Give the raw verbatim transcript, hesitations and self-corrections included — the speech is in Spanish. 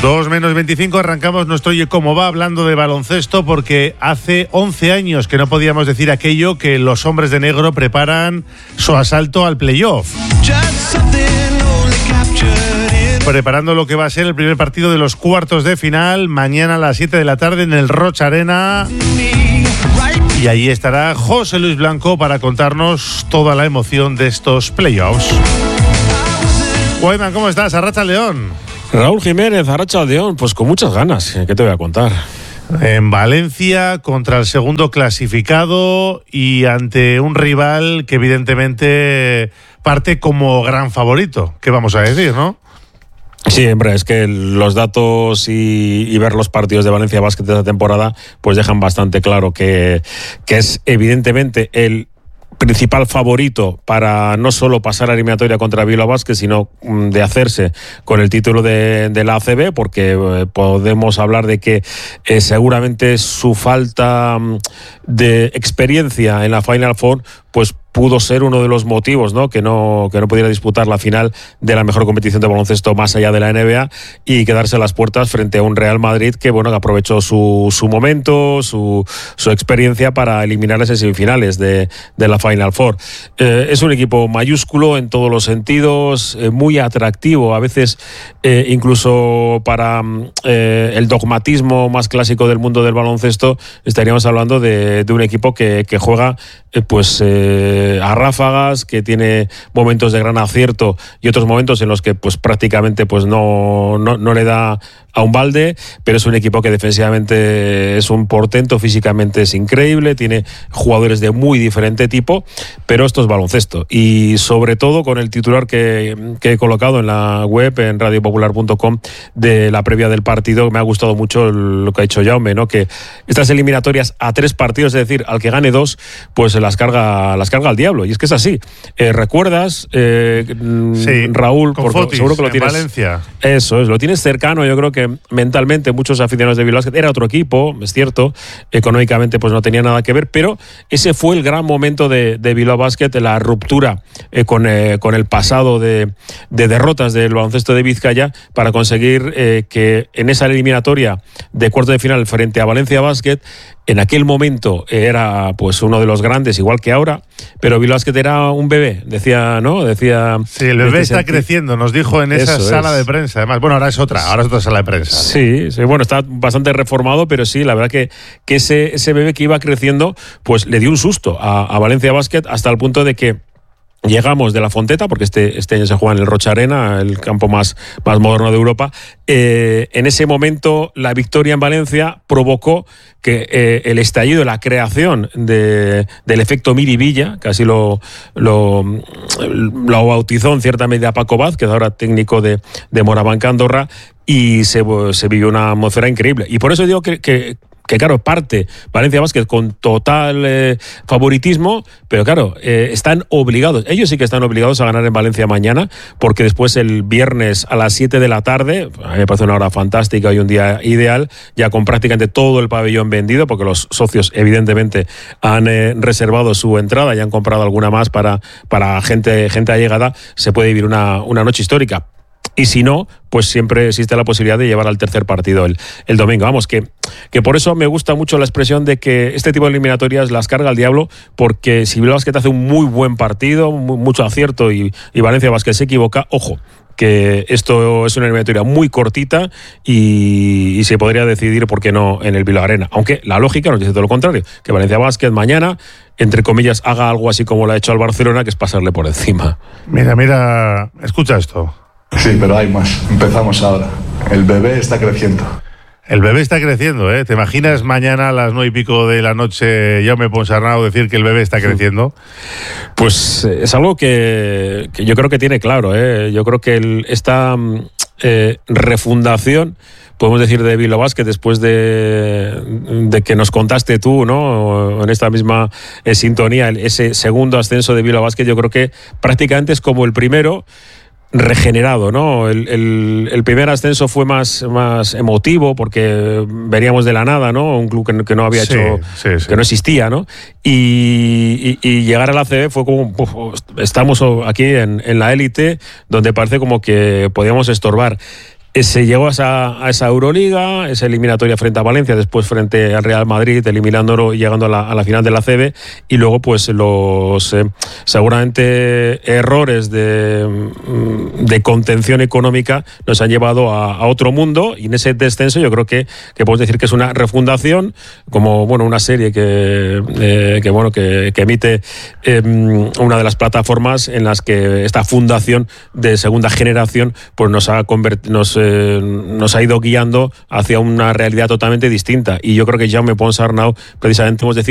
dos menos veinticinco, arrancamos nuestro Oye Cómo Va hablando de baloncesto, porque hace once años que no podíamos decir aquello que los hombres de negro preparan su asalto al playoff. Preparando lo que va a ser el primer partido de los cuartos de final, mañana a las siete de la tarde en el Roch Arena. Y ahí estará José Luis Blanco para contarnos toda la emoción de estos playoffs. Guayman, ¿cómo estás? Arracha León. Raúl Jiménez, Arracha León, pues con muchas ganas. ¿Qué te voy a contar? En Valencia, contra el segundo clasificado y ante un rival que evidentemente parte como gran favorito. ¿Qué vamos a decir, no? Sí, hombre, es que los datos y, y ver los partidos de Valencia Basket de esta temporada pues dejan bastante claro que, que es evidentemente el principal favorito para no solo pasar a la eliminatoria contra Bilbao Basket, sino de hacerse con el título de, de la A C B, porque eh, podemos hablar de que eh, seguramente su falta de experiencia en la Final Four pues pudo ser uno de los motivos, ¿no? Que no que no pudiera disputar la final de la mejor competición de baloncesto más allá de la N B A y quedarse a las puertas frente a un Real Madrid que, bueno, que aprovechó su, su momento, su, su experiencia para eliminar las semifinales de, de la Final Four. Eh, es un equipo mayúsculo en todos los sentidos, eh, muy atractivo, a veces eh, incluso para eh, el dogmatismo más clásico del mundo del baloncesto estaríamos hablando de, de un equipo que, que juega eh, pues eh, a ráfagas, que tiene momentos de gran acierto y otros momentos en los que pues prácticamente pues no, no, no le da a un balde, pero es un equipo que defensivamente es un portento, físicamente es increíble, tiene jugadores de muy diferente tipo, pero esto es baloncesto. Y sobre todo con el titular que, que he colocado en la web, en radio popular punto com, de la previa del partido, me ha gustado mucho lo que ha dicho Jaume, ¿no? Que estas eliminatorias a tres partidos, es decir, al que gane dos, pues las carga, las carga al diablo. Y es que es así. Eh, ¿Recuerdas, eh, sí, Raúl, porque Fotis, seguro que lo tienes, Valencia? Eso es, lo tienes cercano, yo creo que mentalmente muchos aficionados de Bilbao Basket, era otro equipo, es cierto, económicamente pues no tenía nada que ver, pero ese fue el gran momento de, de Bilbao Basket, la ruptura eh, con, eh, con el pasado de, de derrotas del baloncesto de Vizcaya para conseguir eh, que en esa eliminatoria de cuarto de final frente a Valencia Basket, en aquel momento era pues uno de los grandes, igual que ahora, pero Bilbao Basket era un bebé, decía, ¿no? Decía. Sí, el bebé está sentido. creciendo, nos dijo en esa Eso sala es. de prensa. Además, bueno, ahora es otra, ahora es otra sala de prensa. Sí, sí, bueno, está bastante reformado, pero sí, la verdad que, que ese, ese bebé que iba creciendo, pues le dio un susto a, a Valencia Basket hasta el punto de que llegamos de la Fonteta, porque este, este año se juega en el Roch Arena, el campo más, más moderno de Europa. Eh, en ese momento, la victoria en Valencia provocó que eh, el estallido, la creación de, del efecto Miribilla, que así lo, lo, lo bautizó en cierta medida Paco Vaz, que es ahora técnico de, de Morabanca Andorra, y se, se vivió una atmósfera increíble. Y por eso digo que, que que claro, parte Valencia Basket con total eh, favoritismo, pero claro, eh, están obligados, ellos sí que están obligados a ganar en Valencia mañana, porque después el viernes a las siete de la tarde, a mí me parece una hora fantástica y un día ideal, ya con prácticamente todo el pabellón vendido, porque los socios evidentemente han eh, reservado su entrada y han comprado alguna más para, para gente, gente allegada, se puede vivir una, una noche histórica. Y si no, pues siempre existe la posibilidad de llevar al tercer partido el, el domingo. Vamos, que, que por eso me gusta mucho la expresión de que este tipo de eliminatorias las carga al diablo, porque si Bilbao Basket hace un muy buen partido, muy, mucho acierto y, y Valencia Basket se equivoca, ojo, que esto es una eliminatoria muy cortita y, y se podría decidir, ¿por qué no?, en el Bilbao Arena. Aunque la lógica nos dice todo lo contrario, que Valencia Basket mañana, entre comillas, haga algo así como lo ha hecho al Barcelona, que es pasarle por encima. Mira, mira, escucha esto. Sí, pero hay más. Empezamos ahora. El bebé está creciendo. El bebé está creciendo, ¿eh? ¿Te imaginas mañana a las nueve y pico de la noche Jaume Ponsarnau decir que el bebé está creciendo? Pues es algo que, que yo creo que tiene claro, ¿eh? Yo creo que el, esta eh, refundación, podemos decir, de Bilbao Basket, después de, de que nos contaste tú, ¿no?, en esta misma eh, sintonía, ese segundo ascenso de Bilbao Basket, yo creo que prácticamente es como el primero, regenerado, ¿no? El, el, el primer ascenso fue más, más emotivo porque veníamos de la nada, ¿no? Un club que, que no había sí, hecho, sí, sí. que no existía, ¿no? Y, y, y llegar a la A C B fue como, uf, estamos aquí en, en la élite, donde parece como que podíamos estorbar. se llegó a esa, a esa Euroliga, esa eliminatoria frente a Valencia, después frente al Real Madrid, eliminándolo y llegando a la, a la final de la C B, y luego pues los eh, seguramente errores de, de contención económica nos han llevado a, a otro mundo, y en ese descenso yo creo que, que podemos decir que es una refundación, como bueno una serie que, eh, que bueno que, que emite eh, una de las plataformas en las que esta fundación de segunda generación pues nos ha convertido, nos Eh, nos ha ido guiando hacia una realidad totalmente distinta, y yo creo que Jaume Pons Arnau precisamente hemos decidido